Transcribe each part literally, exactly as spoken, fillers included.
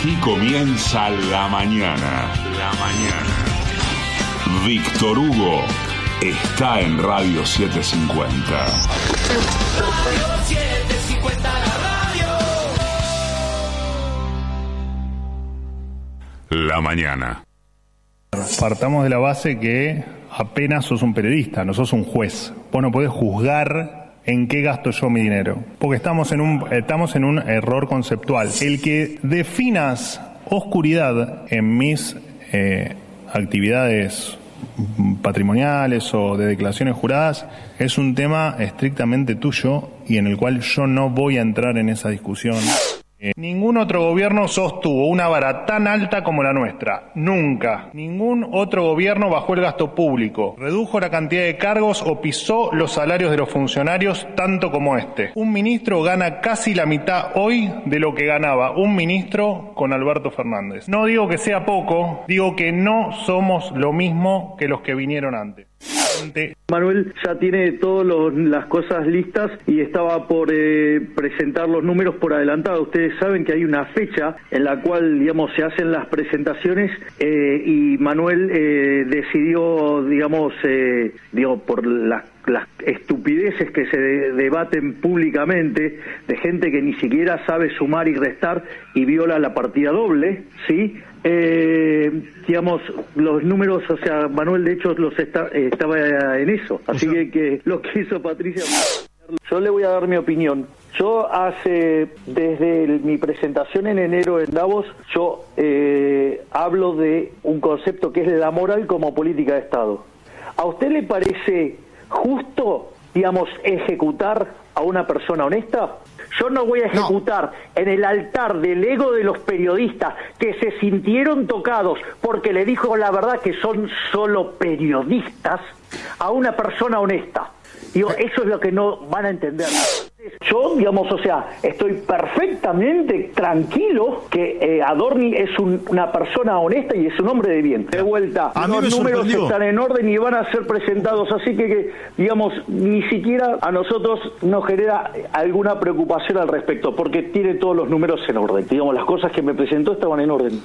Aquí comienza La Mañana. La Mañana. Víctor Hugo está en Radio setecientos cincuenta. Radio setecientos cincuenta, la radio. La Mañana. Partamos de la base que apenas sos un periodista, no sos un juez. Vos no podés juzgar en qué gasto yo mi dinero, porque estamos en un, estamos en un error conceptual. El que definas oscuridad en mis eh, actividades patrimoniales o de declaraciones juradas es un tema estrictamente tuyo y en el cual yo no voy a entrar en esa discusión. Eh, ningún otro gobierno sostuvo una vara tan alta como la nuestra. Nunca. Ningún otro gobierno bajó el gasto público, redujo la cantidad de cargos o pisó los salarios de los funcionarios tanto como este. Un ministro gana casi la mitad hoy de lo que ganaba un ministro con Alberto Fernández. No digo que sea poco, digo que no somos lo mismo que los que vinieron antes. Manuel ya tiene todas las cosas listas y estaba por eh, presentar los números por adelantado. Ustedes saben que hay una fecha en la cual, digamos, se hacen las presentaciones eh, y Manuel eh, decidió, digamos, eh, digo, por las las estupideces que se de- debaten públicamente de gente que ni siquiera sabe sumar y restar y viola la partida doble, ¿sí? Eh, digamos, los números, o sea, Manuel de hecho los está, eh, estaba en eso, así que, que lo que hizo Patricia, yo le voy a dar mi opinión. Yo hace, desde el, mi presentación en enero en Davos, yo eh, hablo de un concepto que es la moral como política de Estado. ¿A usted le parece justo, digamos, ejecutar a una persona honesta? Yo no voy a ejecutar no. en el altar del ego de los periodistas que se sintieron tocados porque le dijo la verdad que son solo periodistas a una persona honesta. Digo, eso es lo que no van a entender. Yo, digamos, o sea, estoy perfectamente tranquilo que eh, Adorni es un, una persona honesta y es un hombre de bien. De vuelta, a los números sorprendió. Están en orden y van a ser presentados, así que, que, digamos, ni siquiera a nosotros nos genera alguna preocupación al respecto, porque tiene todos los números en orden. Digamos, las cosas que me presentó estaban en orden.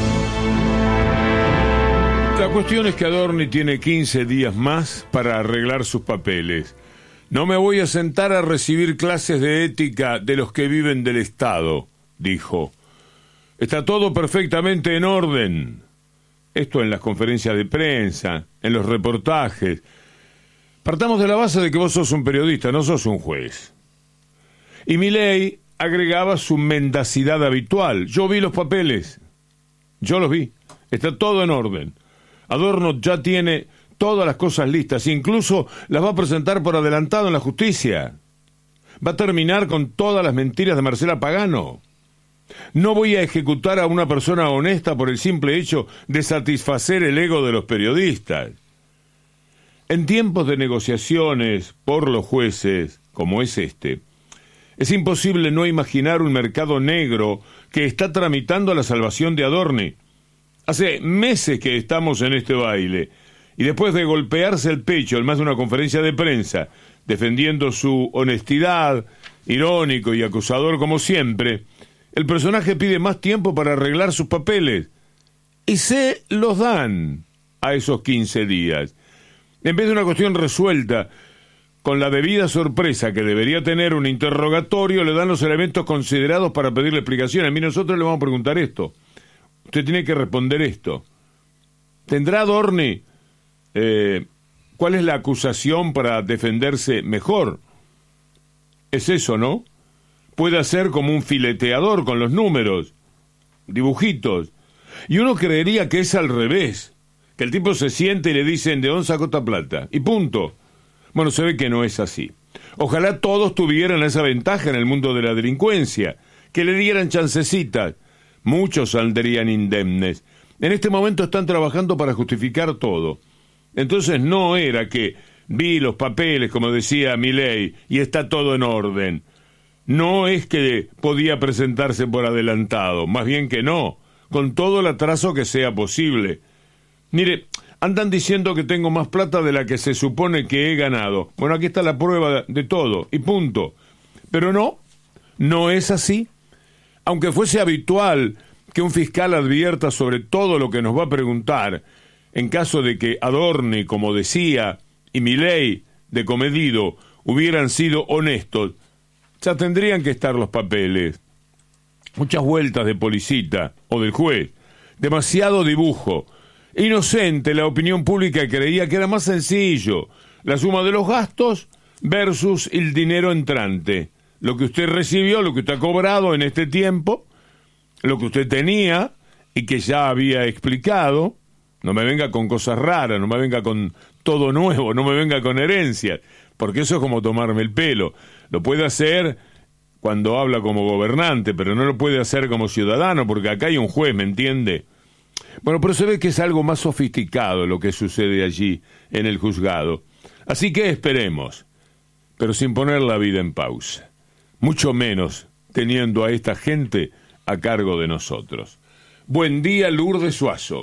La cuestión es que Adorni tiene quince días más para arreglar sus papeles. No me voy a sentar a recibir clases de ética de los que viven del Estado, dijo. Está todo perfectamente en orden. Esto en las conferencias de prensa, en los reportajes. Partamos de la base de que vos sos un periodista, no sos un juez. Y Milei agregaba su mendacidad habitual. Yo vi los papeles. Yo los vi. Está todo en orden. Adorno ya tiene todas las cosas listas, incluso las va a presentar por adelantado en la justicia. Va a terminar con todas las mentiras de Marcela Pagano. No voy a ejecutar a una persona honesta por el simple hecho de satisfacer el ego de los periodistas. En tiempos de negociaciones por los jueces, como es este, es imposible no imaginar un mercado negro que está tramitando la salvación de Adorni. Hace meses que estamos en este baile, y después de golpearse el pecho en más de una conferencia de prensa, defendiendo su honestidad, irónico y acusador como siempre, el personaje pide más tiempo para arreglar sus papeles, y se los dan a esos quince días. En vez de una cuestión resuelta, con la debida sorpresa que debería tener un interrogatorio, le dan los elementos considerados para pedirle explicaciones. A mí nosotros le vamos a preguntar esto. Usted tiene que responder esto. ¿Tendrá Adorni eh, cuál es la acusación para defenderse mejor? Es eso, ¿no? Puede hacer como un fileteador con los números, dibujitos. Y uno creería que es al revés, que el tipo se siente y le dicen de dónde sacó esta plata, y punto. Bueno, se ve que no es así. Ojalá todos tuvieran esa ventaja en el mundo de la delincuencia, que le dieran chancecitas. Muchos saldrían indemnes. En este momento están trabajando para justificar todo. Entonces no era que vi los papeles, como decía Milei, y está todo en orden. No es que podía presentarse por adelantado, más bien que no, con todo el atraso que sea posible. Mire, andan diciendo que tengo más plata de la que se supone que he ganado. Bueno, aquí está la prueba de todo, y punto. Pero no, no es así. Aunque fuese habitual que un fiscal advierta sobre todo lo que nos va a preguntar en caso de que Adorni, como decía, y Milei, de comedido, hubieran sido honestos, ya tendrían que estar los papeles. Muchas vueltas de policita o del juez, demasiado dibujo. Inocente la opinión pública creía que era más sencillo la suma de los gastos versus el dinero entrante. Lo que usted recibió, lo que usted ha cobrado en este tiempo, lo que usted tenía y que ya había explicado. No me venga con cosas raras, no me venga con todo nuevo, no me venga con herencias, porque eso es como tomarme el pelo. Lo puede hacer cuando habla como gobernante, pero no lo puede hacer como ciudadano, porque acá hay un juez, ¿me entiende? Bueno, pero se ve que es algo más sofisticado lo que sucede allí en el juzgado. Así que esperemos, pero sin poner la vida en pausa. Mucho menos teniendo a esta gente a cargo de nosotros. Buen día, Lourdes Suazo.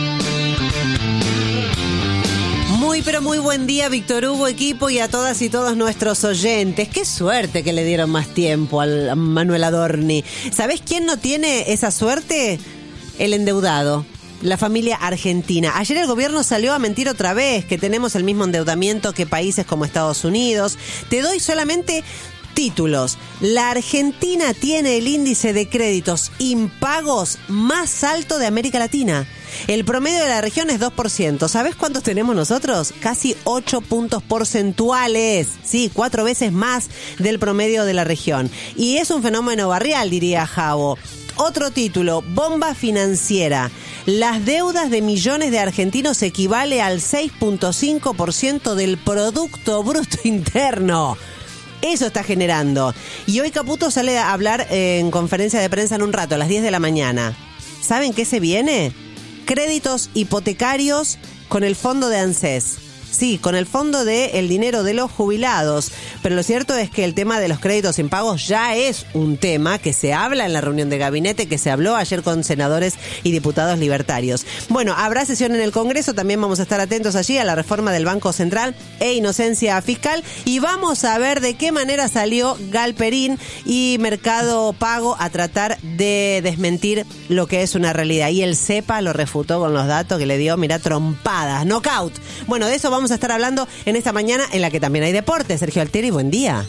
Muy, pero muy buen día, Víctor Hugo, equipo, y a todas y todos nuestros oyentes. Qué suerte que le dieron más tiempo al Manuel Adorni. ¿Sabés quién no tiene esa suerte? El endeudado. La familia argentina. Ayer el gobierno salió a mentir otra vez, que tenemos el mismo endeudamiento que países como Estados Unidos. Te doy solamente títulos. La Argentina tiene el índice de créditos impagos más alto de América Latina. El promedio de la región es dos por ciento. ¿Sabés cuántos tenemos nosotros? Casi ocho puntos porcentuales. Sí, cuatro veces más del promedio de la región. Y es un fenómeno barrial, diría Javo. Otro título, bomba financiera. Las deudas de millones de argentinos equivale al seis punto cinco por ciento del Producto Bruto Interno. Eso está generando. Y hoy Caputo sale a hablar en conferencia de prensa en un rato, a las diez de la mañana. ¿Saben qué se viene? Créditos hipotecarios con el fondo de ANSES. Sí, con el fondo de el dinero de los jubilados. Pero lo cierto es que el tema de los créditos impagos ya es un tema que se habla en la reunión de gabinete, que se habló ayer con senadores y diputados libertarios. Bueno, habrá sesión en el Congreso, también vamos a estar atentos allí a la reforma del Banco Central e inocencia fiscal. Y vamos a ver de qué manera salió Galperín y Mercado Pago a tratar de desmentir lo que es una realidad. Y el CEPA lo refutó con los datos que le dio, mirá, trompadas, knockout. Bueno, de eso vamos a estar hablando en esta mañana en la que también hay deporte. Sergio Altieri, buen día.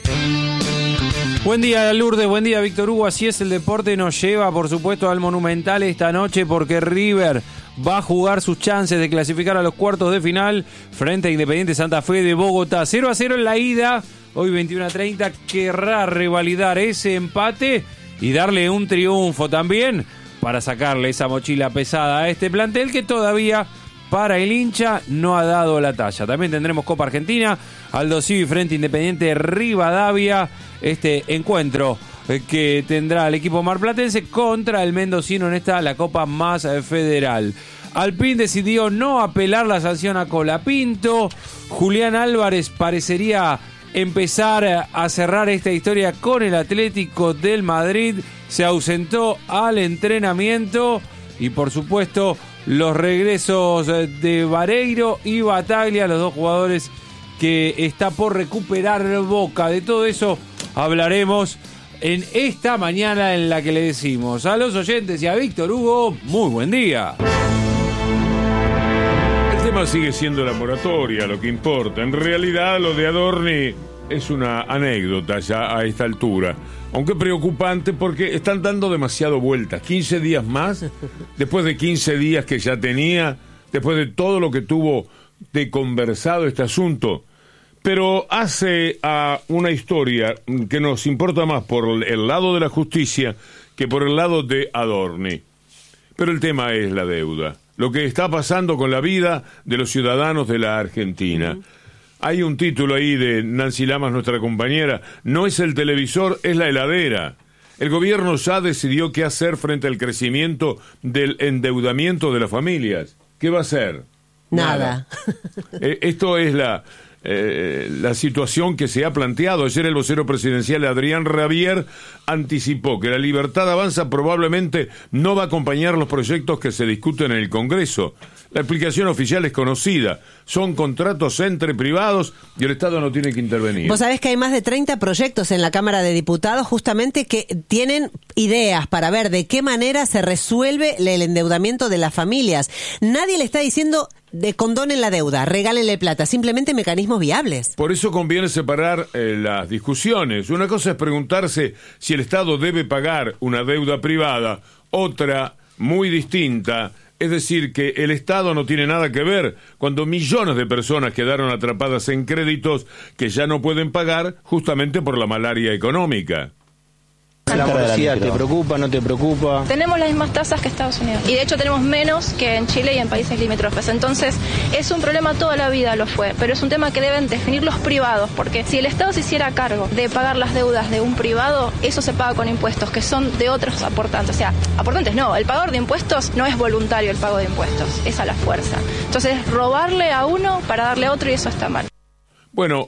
Buen día, Lourdes, buen día, Víctor Hugo. Así es, el deporte nos lleva, por supuesto, al Monumental esta noche porque River va a jugar sus chances de clasificar a los cuartos de final frente a Independiente Santa Fe de Bogotá. cero a cero en la ida, hoy veintiuno a treinta, querrá revalidar ese empate y darle un triunfo también para sacarle esa mochila pesada a este plantel que todavía, para el hincha, no ha dado la talla. También tendremos Copa Argentina, Aldo Civi frente a Independiente Rivadavia, este encuentro que tendrá el equipo marplatense contra el mendocino en esta, la Copa más federal. Alpine decidió no apelar la sanción a Colapinto. Julián Álvarez parecería empezar a cerrar esta historia con el Atlético del Madrid. Se ausentó al entrenamiento y, por supuesto, los regresos de Vareiro y Bataglia, los dos jugadores que está por recuperar Boca. De todo eso hablaremos en esta mañana en la que le decimos a los oyentes y a Víctor Hugo, muy buen día. El tema sigue siendo la moratoria, lo que importa. En realidad lo de Adorni es una anécdota ya a esta altura. Aunque preocupante porque están dando demasiado vueltas. quince días más, después de quince días que ya tenía, después de todo lo que tuvo de conversado este asunto. Pero hace a una historia que nos importa más por el lado de la justicia que por el lado de Adorni. Pero el tema es la deuda. Lo que está pasando con la vida de los ciudadanos de la Argentina. Uh-huh. Hay un título ahí de Nancy Lamas, nuestra compañera. No es el televisor, es la heladera. El gobierno ya decidió qué hacer frente al crecimiento del endeudamiento de las familias. ¿Qué va a hacer? Nada. Nada. Eh, esto es la, eh, la situación que se ha planteado. Ayer el vocero presidencial Adrián Rabier anticipó que la Libertad Avanza probablemente no va a acompañar los proyectos que se discuten en el Congreso. La explicación oficial es conocida. Son contratos entre privados y el Estado no tiene que intervenir. Vos sabés que hay más de treinta proyectos en la Cámara de Diputados justamente que tienen ideas para ver de qué manera se resuelve el endeudamiento de las familias. Nadie le está diciendo de condonen la deuda, regálenle plata, simplemente mecanismos viables. Por eso conviene separar eh, las discusiones. Una cosa es preguntarse si el Estado debe pagar una deuda privada, otra muy distinta. Es decir, que el Estado no tiene nada que ver cuando millones de personas quedaron atrapadas en créditos que ya no pueden pagar justamente por la malaria económica. La morosidad, ¿te preocupa, no te preocupa? Tenemos las mismas tasas que Estados Unidos y de hecho tenemos menos que en Chile y en países limítrofes. Entonces es un problema, toda la vida lo fue, pero es un tema que deben definir los privados, porque si el Estado se hiciera cargo de pagar las deudas de un privado, eso se paga con impuestos que son de otros aportantes. O sea, aportantes no, el pagador de impuestos no es voluntario, el pago de impuestos, es a la fuerza. Entonces robarle a uno para darle a otro y eso está mal. Bueno,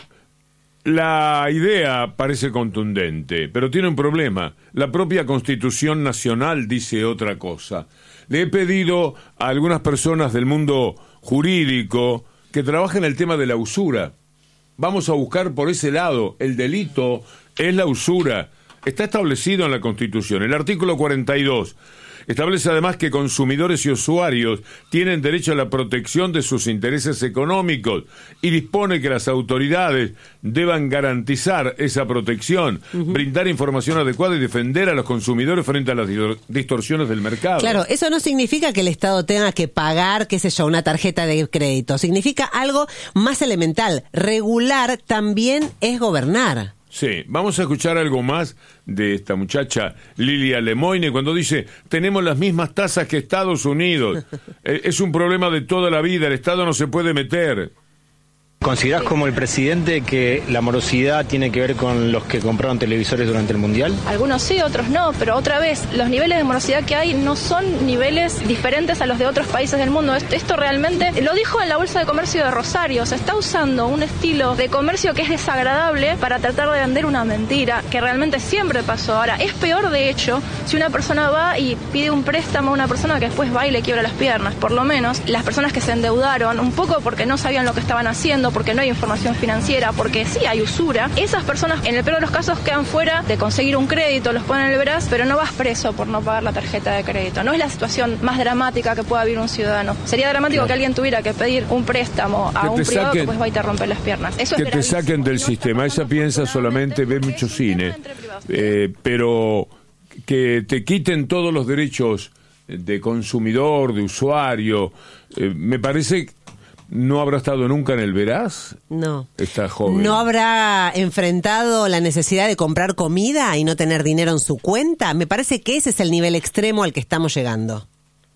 la idea parece contundente, pero tiene un problema. La propia Constitución Nacional dice otra cosa. Le he pedido a algunas personas del mundo jurídico que trabajen el tema de la usura. Vamos a buscar por ese lado. El delito es la usura. Está establecido en la Constitución. El artículo cuarenta y dos establece además que consumidores y usuarios tienen derecho a la protección de sus intereses económicos y dispone que las autoridades deban garantizar esa protección, uh-huh. brindar información adecuada y defender a los consumidores frente a las distorsiones del mercado. Claro, eso no significa que el Estado tenga que pagar, qué sé yo, una tarjeta de crédito. Significa algo más elemental. Regular también es gobernar. Sí, vamos a escuchar algo más de esta muchacha Lilia Lemoine cuando dice, tenemos las mismas tasas que Estados Unidos. eh, es un problema de toda la vida, el Estado no se puede meter. ¿Considerás como el presidente que la morosidad tiene que ver con los que compraron televisores durante el Mundial? Algunos sí, otros no, pero otra vez, los niveles de morosidad que hay no son niveles diferentes a los de otros países del mundo. Esto, esto realmente, lo dijo en la Bolsa de Comercio de Rosario, se está usando un estilo de comercio que es desagradable para tratar de vender una mentira, que realmente siempre pasó. Ahora, es peor de hecho si una persona va y pide un préstamo a una persona que después va y le quiebra las piernas. Por lo menos, las personas que se endeudaron, un poco porque no sabían lo que estaban haciendo, porque no hay información financiera, porque sí hay usura, esas personas en el peor de los casos quedan fuera de conseguir un crédito, los ponen en el brazo, pero no vas preso por no pagar la tarjeta de crédito. No es la situación más dramática que pueda vivir un ciudadano. Sería dramático claro. que alguien tuviera que pedir un préstamo a un privado que después va y te rompe las piernas. Eso que es te saquen del sistema. Ella piensa solamente ver mucho cine, eh, pero que te quiten todos los derechos de consumidor, de usuario, eh, me parece... ¿No habrá estado nunca en el Veraz? No. Esta joven. ¿No habrá enfrentado la necesidad de comprar comida y no tener dinero en su cuenta? Me parece que ese es el nivel extremo al que estamos llegando.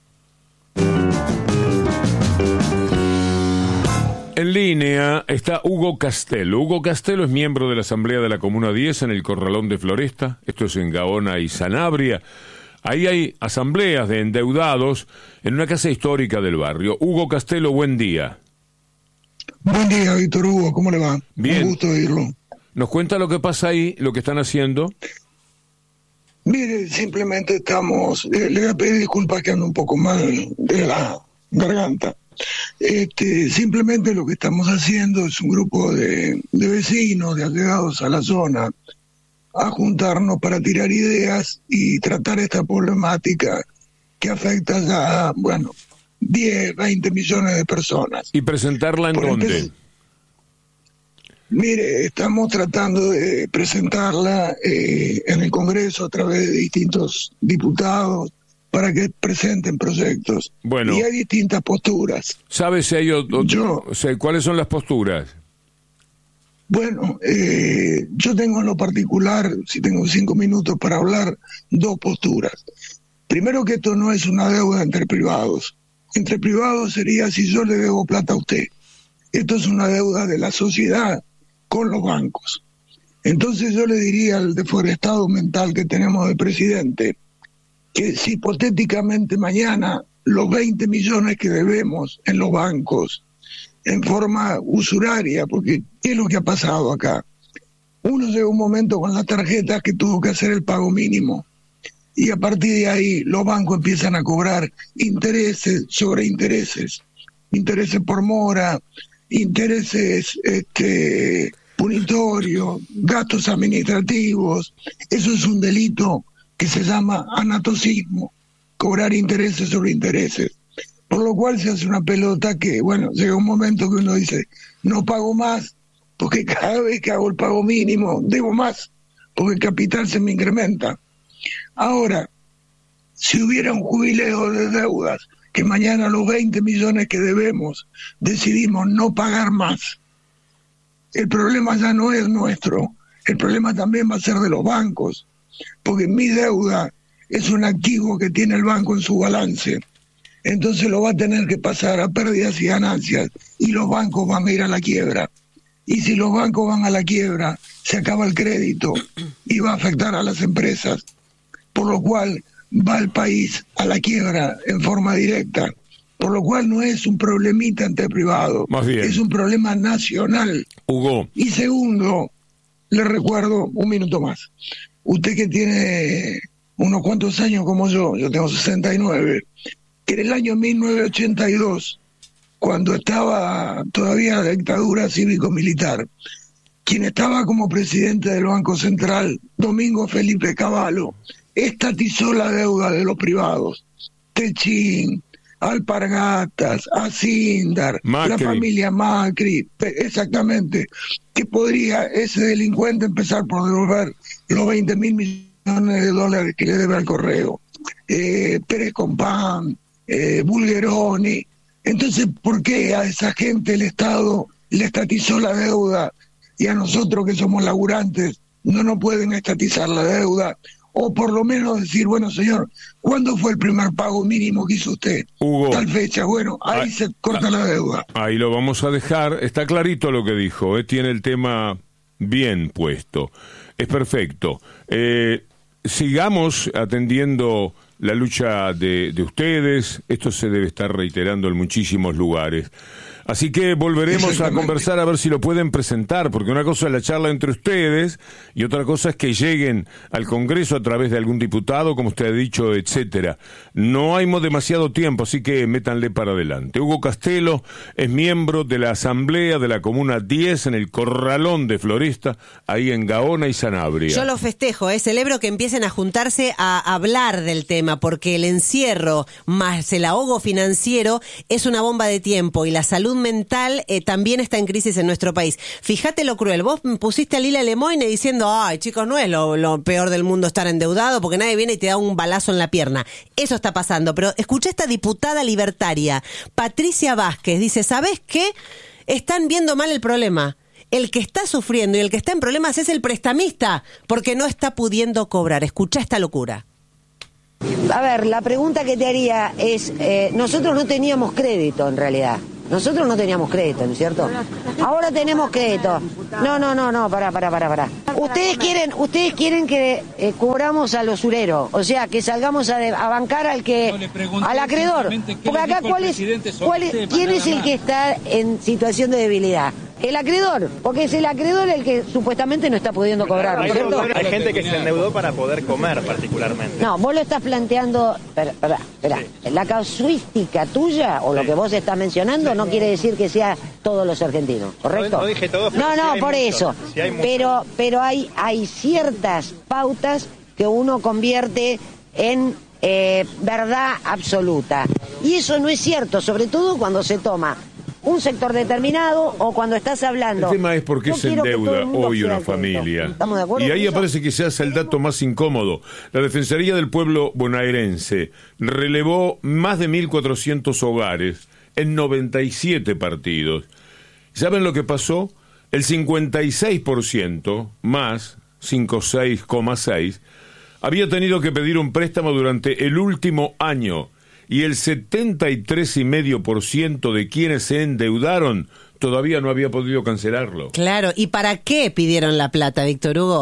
En línea está Hugo Castelo. Hugo Castelo es miembro de la Asamblea de la Comuna diez en el Corralón de Floresta. Esto es en Gaona y Sanabria. Ahí hay asambleas de endeudados en una casa histórica del barrio. Hugo Castelo, buen día. Buen día, Víctor Hugo, ¿cómo le va? Bien. Un gusto oírlo. ¿Nos cuenta lo que pasa ahí, lo que están haciendo? Mire, simplemente estamos, eh, le voy a pedir disculpas que ando un poco mal de la garganta. Este, simplemente lo que estamos haciendo es un grupo de, de vecinos, de allegados a la zona, a juntarnos para tirar ideas y tratar esta problemática que afecta ya, bueno, diez, veinte millones de personas. ¿Y presentarla en Por dónde? Entonces, mire, estamos tratando de presentarla eh, en el Congreso a través de distintos diputados para que presenten proyectos. Bueno. Y hay distintas posturas. ¿Sabe si hay otro, Yo, o sea, cuáles son las posturas? Bueno, eh, yo tengo en lo particular, si tengo cinco minutos para hablar, dos posturas. Primero, que esto no es una deuda entre privados. Entre privados sería si yo le debo plata a usted. Esto es una deuda de la sociedad con los bancos. Entonces yo le diría al deforestado mental que tenemos de presidente que si hipotéticamente mañana los veinte millones que debemos en los bancos en forma usuraria, porque ¿qué es lo que ha pasado acá? Uno llega un momento con las tarjetas que tuvo que hacer el pago mínimo, y a partir de ahí los bancos empiezan a cobrar intereses sobre intereses, intereses por mora, intereses este, punitorios, gastos administrativos. Eso es un delito que se llama anatocismo, cobrar intereses sobre intereses. Por lo cual se hace una pelota que, bueno, llega un momento que uno dice, no pago más, porque cada vez que hago el pago mínimo, debo más, porque el capital se me incrementa. Ahora, si hubiera un jubileo de deudas, que mañana los veinte millones que debemos decidimos no pagar más, el problema ya no es nuestro, el problema también va a ser de los bancos, porque mi deuda es un activo que tiene el banco en su balance, entonces lo va a tener que pasar a pérdidas y ganancias, y los bancos van a ir a la quiebra. Y si los bancos van a la quiebra, se acaba el crédito y va a afectar a las empresas, por lo cual va el país a la quiebra en forma directa, por lo cual no es un problemita entre privados, es un problema nacional. Hugo. Y segundo, le recuerdo un minuto más, usted que tiene unos cuantos años como yo, yo tengo sesenta y nueve, en el año mil novecientos ochenta y dos, cuando estaba todavía la dictadura cívico-militar, quien estaba como presidente del Banco Central, Domingo Felipe Cavallo, estatizó la deuda de los privados. Techín, Alpargatas, Acíndar, la familia Macri, exactamente, que podría ese delincuente empezar por devolver los veinte mil millones de dólares que le debe al Correo. Eh, Pérez Compán, eh, Bulgeroni. Entonces, ¿por qué a esa gente el Estado le estatizó la deuda y a nosotros que somos laburantes no nos pueden estatizar la deuda? O por lo menos decir, bueno, señor, ¿cuándo fue el primer pago mínimo que hizo usted? Hugo, tal fecha, bueno, ahí ahí, se corta ah, la deuda. Ahí lo vamos a dejar, está clarito lo que dijo, ¿eh? Tiene el tema bien puesto, es perfecto. Eh, sigamos atendiendo la lucha de, de ustedes, esto se debe estar reiterando en muchísimos lugares. Así que volveremos a conversar a ver si lo pueden presentar, porque una cosa es la charla entre ustedes y otra cosa es que lleguen al Congreso a través de algún diputado, como usted ha dicho, etcétera. No hay demasiado tiempo, así que métanle para adelante. Hugo Castelo es miembro de la Asamblea de la Comuna diez en el Corralón de Floresta, ahí en Gaona y Sanabria. Yo lo festejo, ¿eh? Celebro que empiecen a juntarse a hablar del tema, porque el encierro más el ahogo financiero es una bomba de tiempo y la salud mental eh, también está en crisis en nuestro país. Fíjate lo cruel, vos pusiste a Lila Lemoine diciendo, ay chicos, no es lo, lo peor del mundo estar endeudado porque nadie viene y te da un balazo en la pierna. Eso está pasando, pero escuché a esta diputada libertaria, Patricia Vázquez, dice, ¿sabés qué? Están viendo mal el problema. El que está sufriendo y el que está en problemas es el prestamista, porque no está pudiendo cobrar. Escuchá esta locura. A ver, la pregunta que te haría es, eh, nosotros no teníamos crédito en realidad. Nosotros no teníamos crédito, ¿no es cierto? Ahora tenemos crédito. No, no, no, no, pará, pará, pará, pará. Ustedes quieren, ustedes quieren que eh, cubramos al usurero, o sea, que salgamos a, de, a bancar al que, al acreedor. Porque acá, ¿cuál es, cuál es, ¿quién es el que está en situación de debilidad? El acreedor, porque es el acreedor el que supuestamente no está pudiendo cobrar, ¿no es cierto? Hay gente que se endeudó para poder comer particularmente. No, vos lo estás planteando, espera, espera, espera. Sí. La casuística tuya, o lo sí. que vos estás mencionando, sí. no quiere decir que sea todos los argentinos, ¿correcto? No, no dije todos, pero No, sí no, hay por muchos, eso. Sí hay pero pero hay, hay ciertas pautas que uno convierte en eh, verdad absoluta. Y eso no es cierto, sobre todo cuando se toma un sector determinado o cuando estás hablando. El tema es por qué se endeuda hoy una familia. ¿Estamos de acuerdo? Y ahí con eso? aparece que se hace el dato más incómodo. La Defensoría del Pueblo bonaerense relevó más de mil cuatrocientos hogares en noventa y siete partidos. ¿Saben lo que pasó? El cincuenta y seis por ciento, más cincuenta y seis coma seis, había tenido que pedir un préstamo durante el último año. Y el setenta y tres coma cinco por ciento de quienes se endeudaron todavía no había podido cancelarlo. Claro, ¿y para qué pidieron la plata, Víctor Hugo?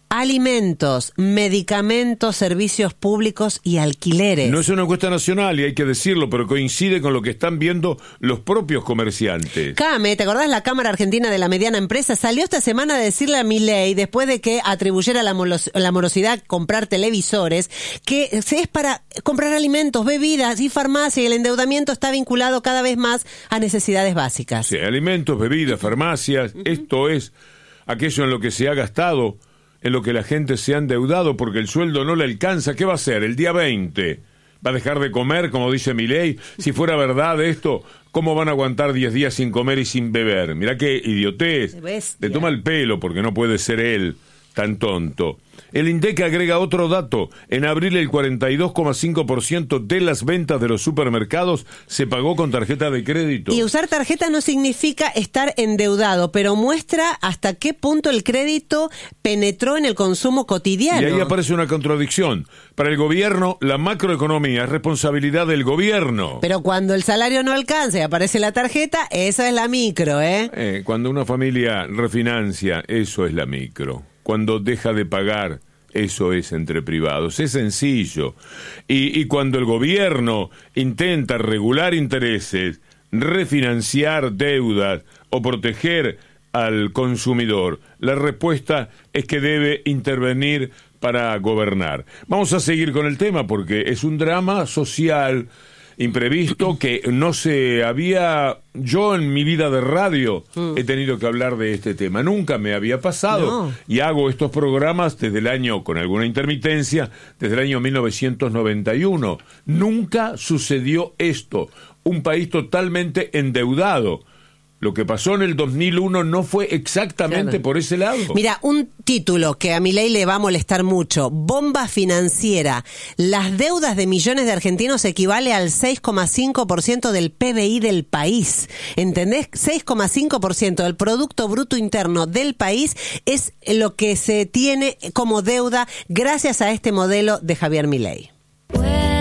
alimentos, medicamentos, servicios públicos y alquileres. No es una encuesta nacional y hay que decirlo, pero coincide con lo que están viendo los propios comerciantes. Came, ¿te acordás? La Cámara Argentina de la Mediana Empresa salió esta semana a decirle a Milei, después de que atribuyera la, molos, la morosidad comprar televisores, que es para comprar alimentos, bebidas y farmacia, y el endeudamiento está vinculado cada vez más a necesidades básicas. Sí, alimentos, bebidas, farmacias, uh-huh. Esto es aquello en lo que se ha gastado, en lo que la gente se ha endeudado porque el sueldo no le alcanza. ¿Qué va a hacer el día veinte? ¿Va a dejar de comer, como dice Milei? Si fuera verdad esto, ¿cómo van a aguantar diez días sin comer y sin beber? Mirá qué idiotez. Le toma el pelo porque no puede ser él tan tonto. El INDEC agrega otro dato. En abril el cuarenta y dos coma cinco por ciento de las ventas de los supermercados se pagó con tarjeta de crédito. Y usar tarjeta no significa estar endeudado, pero muestra hasta qué punto el crédito penetró en el consumo cotidiano. Y ahí aparece una contradicción. Para el gobierno, la macroeconomía es responsabilidad del gobierno. Pero cuando el salario no alcanza y aparece la tarjeta, esa es la micro, ¿eh? eh cuando una familia refinancia, eso es la micro. Cuando deja de pagar, eso es entre privados. Es sencillo. Y, y cuando el gobierno intenta regular intereses, refinanciar deudas o proteger al consumidor, la respuesta es que debe intervenir para gobernar. Vamos a seguir con el tema porque es un drama social imprevisto que no se había... Yo en mi vida de radio mm. he tenido que hablar de este tema. Nunca me había pasado. No. Y hago estos programas desde el año, con alguna intermitencia, desde el año mil novecientos noventa y uno. Nunca sucedió esto. Un país totalmente endeudado. Lo que pasó en el dos mil uno no fue exactamente claro. por ese lado. Mira, un título que a Milei le va a molestar mucho. Bomba financiera. Las deudas de millones de argentinos equivale al seis coma cinco por ciento del P B I del país. ¿Entendés? seis coma cinco por ciento del Producto Bruto Interno del país es lo que se tiene como deuda gracias a este modelo de Javier Milei.